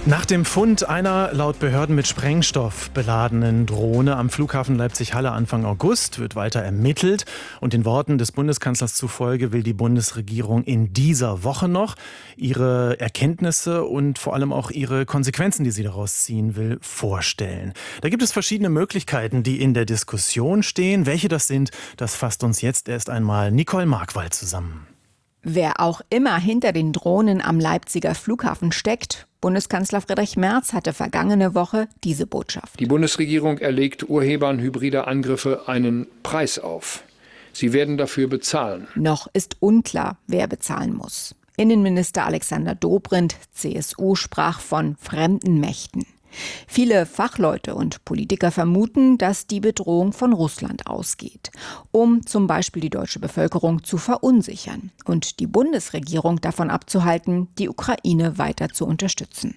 Nach dem Fund einer laut Behörden mit Sprengstoff beladenen Drohne am Flughafen Leipzig-Halle Anfang August wird weiter ermittelt. Und den Worten des Bundeskanzlers zufolge will die Bundesregierung in dieser Woche noch ihre Erkenntnisse und vor allem auch ihre Konsequenzen, die sie daraus ziehen will, vorstellen. Da gibt es verschiedene Möglichkeiten, die in der Diskussion stehen. Welche das sind, das fasst uns jetzt erst einmal Nicole Markwald zusammen. Wer auch immer hinter den Drohnen am Leipziger Flughafen steckt, Bundeskanzler Friedrich Merz hatte vergangene Woche diese Botschaft. Die Bundesregierung erlegt Urhebern hybrider Angriffe einen Preis auf. Sie werden dafür bezahlen. Noch ist unklar, wer bezahlen muss. Innenminister Alexander Dobrindt, CSU, sprach von fremden Mächten. Viele Fachleute und Politiker vermuten, dass die Bedrohung von Russland ausgeht, um zum Beispiel die deutsche Bevölkerung zu verunsichern und die Bundesregierung davon abzuhalten, die Ukraine weiter zu unterstützen.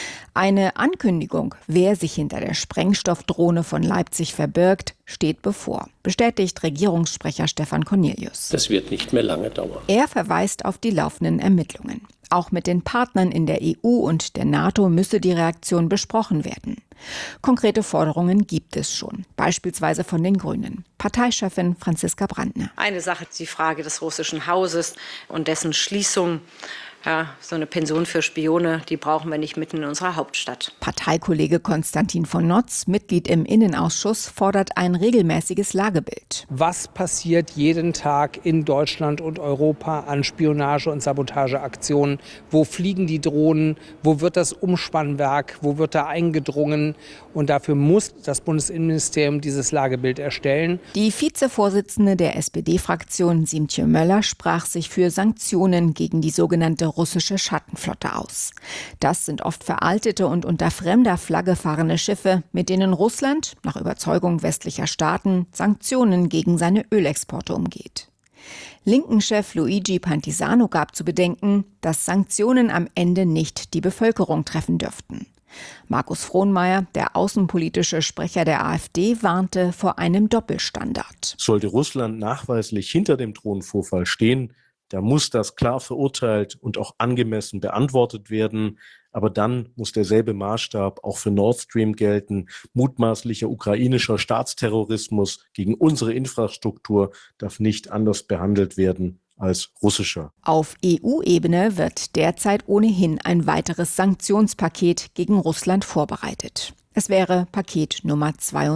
Eine Ankündigung, wer sich hinter der Sprengstoffdrohne von Leipzig verbirgt, steht bevor, bestätigt Regierungssprecher Stefan Cornelius. Das wird nicht mehr lange dauern. Er verweist auf die laufenden Ermittlungen. Auch mit den Partnern in der EU und der NATO müsse die Reaktion besprochen werden. Konkrete Forderungen gibt es schon, beispielsweise von den Grünen. Parteichefin Franziska Brandner. Eine Sache ist die Frage des russischen Hauses und dessen Schließung. Ja, so eine Pension für Spione, die brauchen wir nicht mitten in unserer Hauptstadt. Parteikollege Konstantin von Notz, Mitglied im Innenausschuss, fordert ein regelmäßiges Lagebild. Was passiert jeden Tag in Deutschland und Europa an Spionage- und Sabotageaktionen? Wo fliegen die Drohnen? Wo wird das Umspannwerk? Wo wird da eingedrungen? Und dafür muss das Bundesinnenministerium dieses Lagebild erstellen. Die Vizevorsitzende der SPD-Fraktion, Siemtje Möller, sprach sich für Sanktionen gegen die sogenannte russische Schattenflotte aus. Das sind oft veraltete und unter fremder Flagge fahrende Schiffe, mit denen Russland, nach Überzeugung westlicher Staaten, Sanktionen gegen seine Ölexporte umgeht. Linken-Chef Luigi Pantisano gab zu bedenken, dass Sanktionen am Ende nicht die Bevölkerung treffen dürften. Markus Frohnmayer, der außenpolitische Sprecher der AfD, warnte vor einem Doppelstandard. Sollte Russland nachweislich hinter dem Drohnenvorfall stehen, da muss das klar verurteilt und auch angemessen beantwortet werden. Aber dann muss derselbe Maßstab auch für Nord Stream gelten. Mutmaßlicher ukrainischer Staatsterrorismus gegen unsere Infrastruktur darf nicht anders behandelt werden als russischer. Auf EU-Ebene wird derzeit ohnehin ein weiteres Sanktionspaket gegen Russland vorbereitet. Es wäre Paket Nummer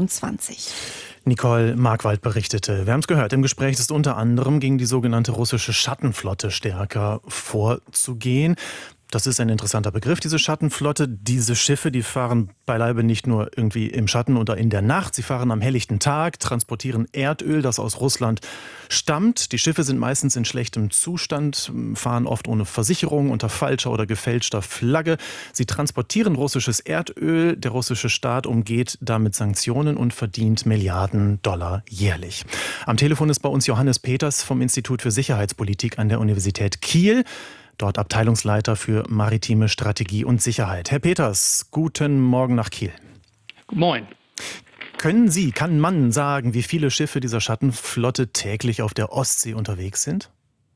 22. Nicole Markwald berichtete. Wir haben es gehört, im Gespräch ist unter anderem gegen die sogenannte russische Schattenflotte stärker vorzugehen. Das ist ein interessanter Begriff, diese Schattenflotte. Diese Schiffe, die fahren beileibe nicht nur irgendwie im Schatten oder in der Nacht. Sie fahren am helllichten Tag, transportieren Erdöl, das aus Russland stammt. Die Schiffe sind meistens in schlechtem Zustand, fahren oft ohne Versicherung, unter falscher oder gefälschter Flagge. Sie transportieren russisches Erdöl. Der russische Staat umgeht damit Sanktionen und verdient Milliarden Dollar jährlich. Am Telefon ist bei uns Johannes Peters vom Institut für Sicherheitspolitik an der Universität Kiel. Dort Abteilungsleiter für maritime Strategie und Sicherheit. Herr Peters, guten Morgen nach Kiel. Moin. Kann man sagen, wie viele Schiffe dieser Schattenflotte täglich auf der Ostsee unterwegs sind?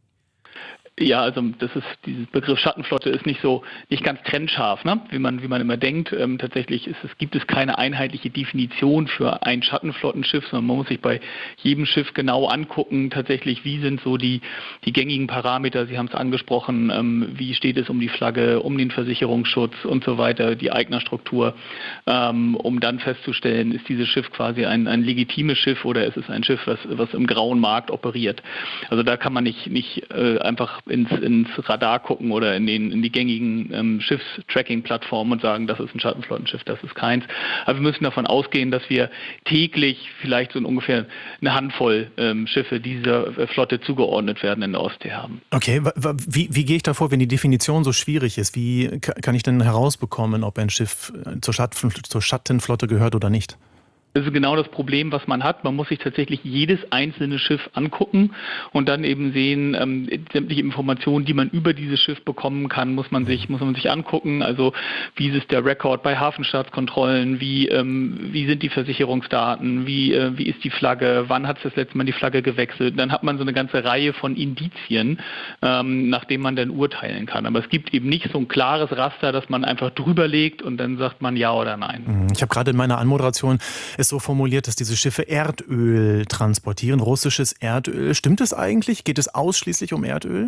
Ja, also dieses Begriff Schattenflotte ist nicht ganz trennscharf, ne? wie man immer denkt. Tatsächlich gibt es keine einheitliche Definition für ein Schattenflottenschiff, sondern man muss sich bei jedem Schiff genau angucken, tatsächlich, wie sind so die gängigen Parameter, Sie haben es angesprochen, wie steht es um die Flagge, um den Versicherungsschutz und so weiter, die Eignerstruktur, um dann festzustellen, ist dieses Schiff quasi ein legitimes Schiff oder ist es ein Schiff, was im grauen Markt operiert. Also da kann man nicht einfach ins Radar gucken oder in die gängigen Schiffstracking-Plattformen und sagen, das ist ein Schattenflottenschiff, das ist keins. Aber wir müssen davon ausgehen, dass wir täglich vielleicht so ungefähr eine Handvoll Schiffe dieser Flotte zugeordnet werden in der Ostsee haben. Okay, wie gehe ich da vor, wenn die Definition so schwierig ist? Wie kann ich denn herausbekommen, ob ein Schiff zur Schattenflotte gehört oder nicht? Das ist genau das Problem, was man hat. Man muss sich tatsächlich jedes einzelne Schiff angucken und dann eben sehen, sämtliche Informationen, die man über dieses Schiff bekommen kann, muss man sich angucken. Also wie ist der Rekord bei Hafenstaatskontrollen, wie sind die Versicherungsdaten, wie ist die Flagge, wann hat es das letzte Mal die Flagge gewechselt. Dann hat man so eine ganze Reihe von Indizien, nachdem man dann urteilen kann. Aber es gibt eben nicht so ein klares Raster, dass man einfach drüber legt und dann sagt man ja oder nein. Ich habe gerade in meiner Anmoderation es so formuliert, dass diese Schiffe Erdöl transportieren, russisches Erdöl. Stimmt es eigentlich? Geht es ausschließlich um Erdöl?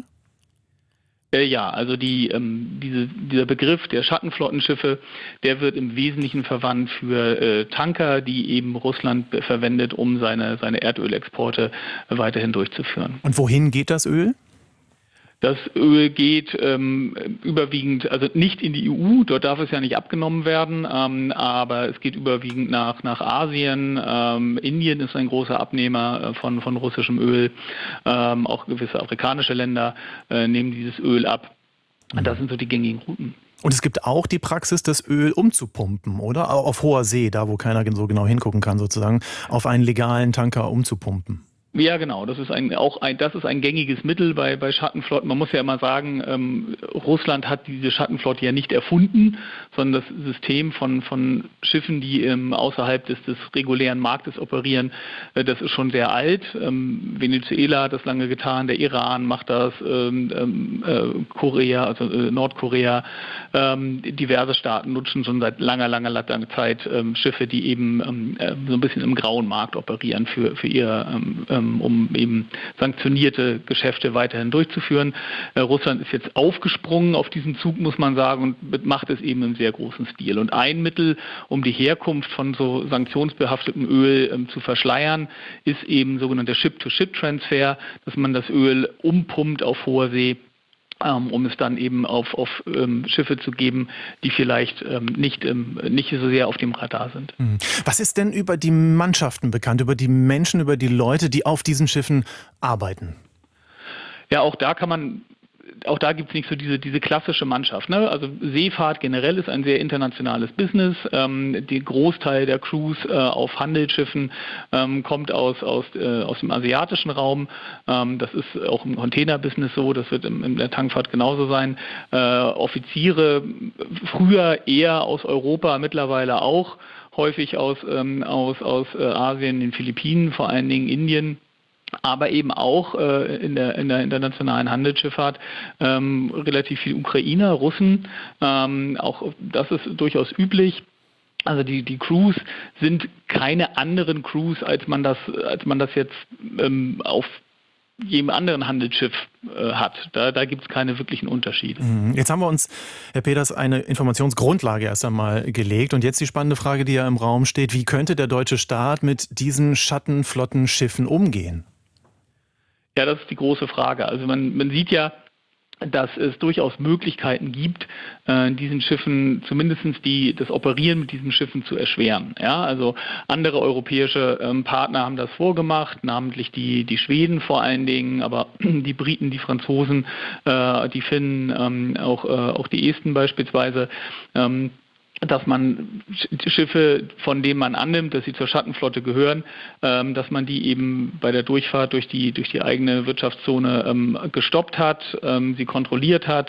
Ja, also dieser Begriff der Schattenflottenschiffe, der wird im Wesentlichen verwandt für Tanker, die eben Russland verwendet, um seine Erdölexporte weiterhin durchzuführen. Und wohin geht das Öl? Das Öl geht überwiegend, also nicht in die EU, dort darf es ja nicht abgenommen werden, aber es geht überwiegend nach Asien. Indien ist ein großer Abnehmer von russischem Öl. Auch gewisse afrikanische Länder nehmen dieses Öl ab. Das sind so die gängigen Routen. Und es gibt auch die Praxis, das Öl umzupumpen, oder? Auf hoher See, da wo keiner so genau hingucken kann sozusagen, auf einen legalen Tanker umzupumpen. Ja, genau. Das ist ein gängiges Mittel bei Schattenflotten. Man muss ja immer sagen, Russland hat diese Schattenflotte ja nicht erfunden, sondern das System von Schiffen, die außerhalb des regulären Marktes operieren, das ist schon sehr alt. Venezuela hat das lange getan, der Iran macht das, Korea, also Nordkorea, diverse Staaten nutzen schon seit langer Zeit Schiffe, die eben so ein bisschen im grauen Markt operieren für ihr um eben sanktionierte Geschäfte weiterhin durchzuführen. Russland ist jetzt aufgesprungen auf diesen Zug, muss man sagen, und macht es eben im sehr großen Stil. Und ein Mittel, um die Herkunft von so sanktionsbehaftetem Öl zu verschleiern, ist eben sogenannter Ship-to-Ship-Transfer, dass man das Öl umpumpt auf hoher See, um es dann eben auf Schiffe zu geben, die vielleicht nicht so sehr auf dem Radar sind. Was ist denn über die Mannschaften bekannt, über die Menschen, über die Leute, die auf diesen Schiffen arbeiten? Ja, auch da gibt es nicht so diese klassische Mannschaft. Ne? Also Seefahrt generell ist ein sehr internationales Business. Der Großteil der Crews auf Handelsschiffen kommt aus dem asiatischen Raum. Das ist auch im Containerbusiness so, das wird in der Tankfahrt genauso sein. Offiziere früher eher aus Europa, mittlerweile auch häufig aus Asien, den Philippinen, vor allen Dingen Indien. Aber eben auch in der internationalen Handelsschifffahrt relativ viel Ukrainer, Russen. Auch das ist durchaus üblich. Also die Crews sind keine anderen Crews, als man das jetzt auf jedem anderen Handelsschiff hat. Da gibt es keine wirklichen Unterschiede. Jetzt haben wir uns, Herr Peters, eine Informationsgrundlage erst einmal gelegt. Und jetzt die spannende Frage, die ja im Raum steht. Wie könnte der deutsche Staat mit diesen Schattenflottenschiffen umgehen? Ja, das ist die große Frage. Also man sieht ja, dass es durchaus Möglichkeiten gibt, diesen Schiffen zumindest das Operieren mit diesen Schiffen zu erschweren. Ja, also andere europäische Partner haben das vorgemacht, namentlich die Schweden vor allen Dingen, aber die Briten, die Franzosen, die Finnen, auch die Esten beispielsweise. Dass man Schiffe, von denen man annimmt, dass sie zur Schattenflotte gehören, dass man die eben bei der Durchfahrt durch die eigene Wirtschaftszone gestoppt hat, sie kontrolliert hat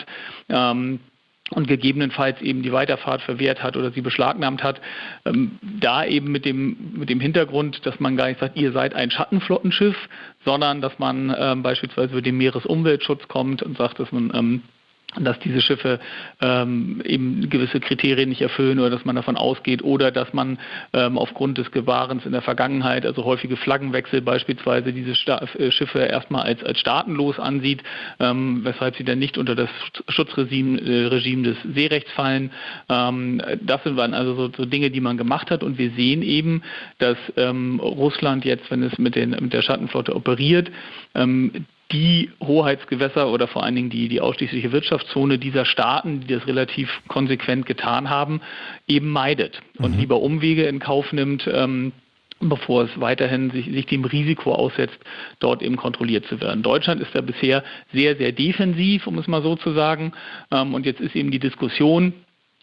und gegebenenfalls eben die Weiterfahrt verwehrt hat oder sie beschlagnahmt hat. Da eben mit dem Hintergrund, dass man gar nicht sagt, ihr seid ein Schattenflottenschiff, sondern dass man beispielsweise über den Meeresumweltschutz kommt und sagt, dass diese Schiffe eben gewisse Kriterien nicht erfüllen oder dass man davon ausgeht oder dass man aufgrund des Gewahrens in der Vergangenheit, also häufige Flaggenwechsel beispielsweise, diese Schiffe erstmal als staatenlos ansieht, weshalb sie dann nicht unter das Schutzregime des Seerechts fallen. Das sind also so Dinge, die man gemacht hat und wir sehen eben, dass Russland jetzt, wenn es mit der Schattenflotte operiert, die Hoheitsgewässer oder vor allen Dingen die ausschließliche Wirtschaftszone dieser Staaten, die das relativ konsequent getan haben, eben meidet und lieber Umwege in Kauf nimmt, bevor es weiterhin sich dem Risiko aussetzt, dort eben kontrolliert zu werden. Deutschland ist da bisher sehr, sehr defensiv, um es mal so zu sagen. Und jetzt ist eben die Diskussion,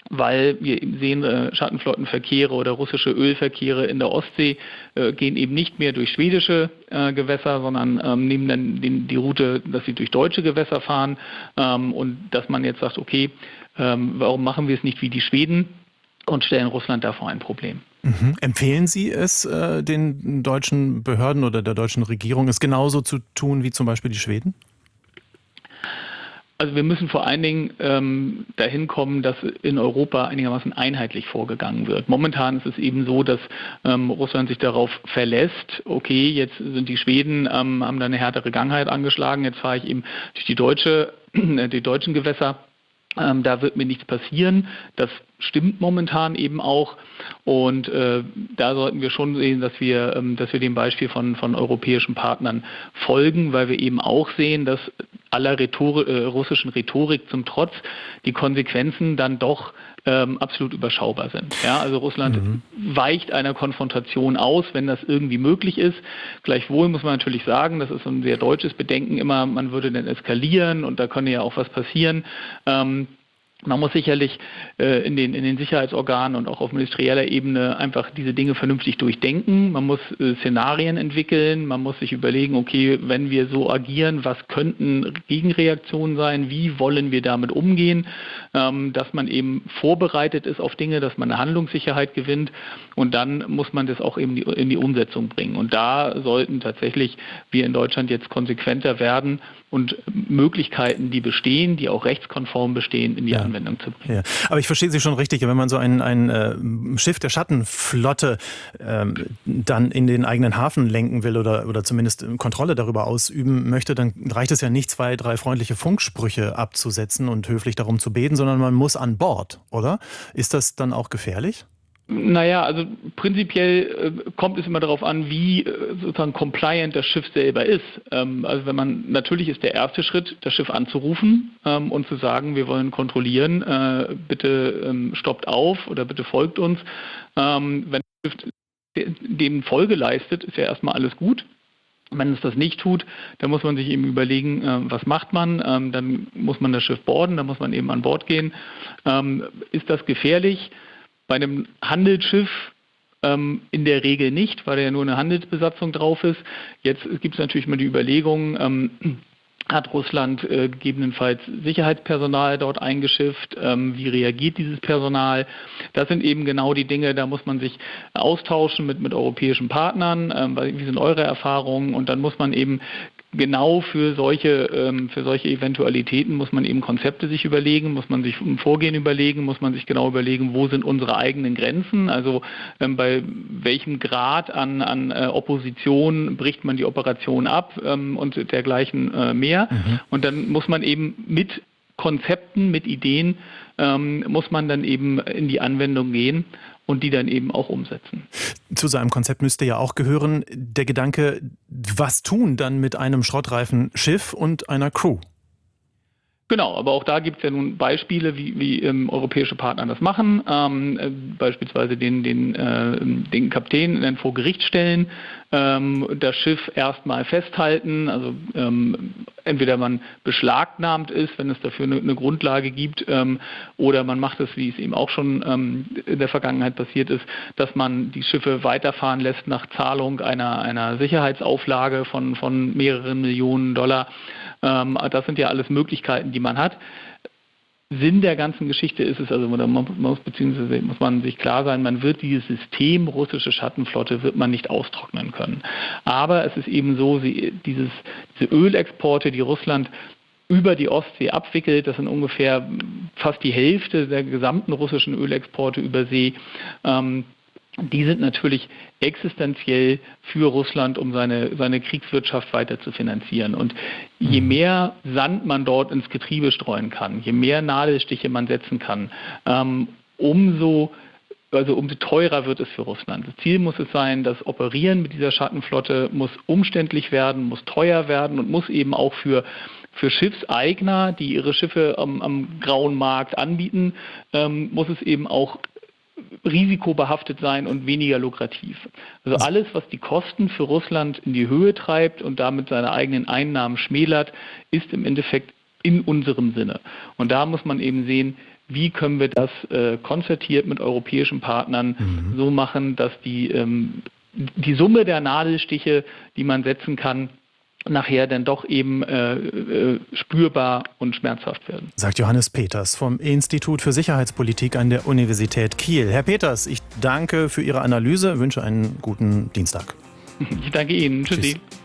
weil wir eben sehen, Schattenflottenverkehre oder russische Ölverkehre in der Ostsee gehen eben nicht mehr durch schwedische Gewässer, sondern nehmen dann die Route, dass sie durch deutsche Gewässer fahren und dass man jetzt sagt, okay, warum machen wir es nicht wie die Schweden und stellen Russland da vor ein Problem. Empfehlen Sie es den deutschen Behörden oder der deutschen Regierung, es genauso zu tun wie zum Beispiel die Schweden? Also wir müssen vor allen Dingen dahin kommen, dass in Europa einigermaßen einheitlich vorgegangen wird. Momentan ist es eben so, dass Russland sich darauf verlässt, okay, jetzt sind die Schweden, haben da eine härtere Gangheit angeschlagen, jetzt fahre ich eben durch die deutschen Gewässer. Da wird mir nichts passieren. Das stimmt momentan eben auch. Und da sollten wir schon sehen, dass wir dem Beispiel von europäischen Partnern folgen, weil wir eben auch sehen, dass aller russischen Rhetorik zum Trotz die Konsequenzen dann doch absolut überschaubar sind. Ja, also Russland weicht einer Konfrontation aus, wenn das irgendwie möglich ist. Gleichwohl muss man natürlich sagen, das ist so ein sehr deutsches Bedenken immer, man würde dann eskalieren und da könnte ja auch was passieren. Man muss sicherlich in den Sicherheitsorganen und auch auf ministerieller Ebene einfach diese Dinge vernünftig durchdenken. Man muss Szenarien entwickeln, man muss sich überlegen, okay, wenn wir so agieren, was könnten Gegenreaktionen sein, wie wollen wir damit umgehen, dass man eben vorbereitet ist auf Dinge, dass man eine Handlungssicherheit gewinnt und dann muss man das auch eben in die Umsetzung bringen. Und da sollten tatsächlich wir in Deutschland jetzt konsequenter werden und Möglichkeiten, die bestehen, die auch rechtskonform bestehen, in die Anwendung zu bringen. Ja. Aber ich verstehe Sie schon richtig, wenn man so ein Schiff der Schattenflotte dann in den eigenen Hafen lenken will oder zumindest Kontrolle darüber ausüben möchte, dann reicht es ja nicht, 2, 3 freundliche Funksprüche abzusetzen und höflich darum zu beten, sondern man muss an Bord, oder? Ist das dann auch gefährlich? Naja, also prinzipiell kommt es immer darauf an, wie sozusagen compliant das Schiff selber ist. Also wenn man, natürlich ist der erste Schritt, das Schiff anzurufen und zu sagen, wir wollen kontrollieren, bitte stoppt auf oder bitte folgt uns. Wenn das Schiff dem Folge leistet, ist ja erstmal alles gut. Wenn es das nicht tut, dann muss man sich eben überlegen, was macht man, dann muss man das Schiff boarden, dann muss man eben an Bord gehen. Ist das gefährlich? Bei einem Handelsschiff in der Regel nicht, weil da ja nur eine Handelsbesatzung drauf ist. Jetzt gibt es natürlich mal die Überlegung, hat Russland gegebenenfalls Sicherheitspersonal dort eingeschifft? Wie reagiert dieses Personal? Das sind eben genau die Dinge, da muss man sich austauschen mit europäischen Partnern. Wie sind eure Erfahrungen? Und dann muss man eben genau für solche Eventualitäten muss man eben Konzepte sich überlegen, muss man sich ein Vorgehen überlegen, muss man sich genau überlegen, wo sind unsere eigenen Grenzen, also bei welchem Grad an Opposition bricht man die Operation ab und dergleichen mehr. Und dann muss man eben mit Konzepten, mit Ideen, muss man dann eben in die Anwendung gehen und die dann eben auch umsetzen. Zu so einem Konzept müsste ja auch gehören der Gedanke, was tun dann mit einem schrottreifen Schiff und einer Crew? Genau, aber auch da gibt es ja nun Beispiele, wie europäische Partner das machen, beispielsweise den Kapitän dann vor Gericht stellen, das Schiff erstmal festhalten, also entweder man beschlagnahmt ist, wenn es dafür eine Grundlage gibt, oder man macht es, wie es eben auch schon in der Vergangenheit passiert ist, dass man die Schiffe weiterfahren lässt nach Zahlung einer Sicherheitsauflage von mehreren Millionen $. Das sind ja alles Möglichkeiten, die man hat. Sinn der ganzen Geschichte ist es, also muss man sich klar sein, man wird dieses System russische Schattenflotte wird man nicht austrocknen können. Aber es ist eben so, diese Ölexporte, die Russland über die Ostsee abwickelt, das sind ungefähr fast die Hälfte der gesamten russischen Ölexporte über See, die sind natürlich existenziell für Russland, um seine Kriegswirtschaft weiter zu finanzieren. Und je mehr Sand man dort ins Getriebe streuen kann, je mehr Nadelstiche man setzen kann, umso teurer wird es für Russland. Das Ziel muss es sein, das Operieren mit dieser Schattenflotte muss umständlich werden, muss teuer werden und muss eben auch für Schiffseigner, die ihre Schiffe am grauen Markt anbieten, muss es eben auch risikobehaftet sein und weniger lukrativ. Also alles, was die Kosten für Russland in die Höhe treibt und damit seine eigenen Einnahmen schmälert, ist im Endeffekt in unserem Sinne. Und da muss man eben sehen, wie können wir das konzertiert mit europäischen Partnern so machen, dass die Summe der Nadelstiche, die man setzen kann, nachher dann doch eben spürbar und schmerzhaft werden. Sagt Johannes Peters vom Institut für Sicherheitspolitik an der Universität Kiel. Herr Peters, ich danke für Ihre Analyse, wünsche einen guten Dienstag. Ich danke Ihnen. Tschüssi. Tschüss.